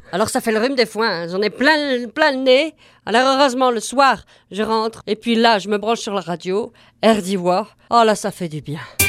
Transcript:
Alors ça fait le rhume des foins, hein. J'en ai plein le nez. Alors heureusement, le soir, je rentre. Et puis là, je me branche sur la radio. Air d'Ivoire. Oh là, ça fait du bien.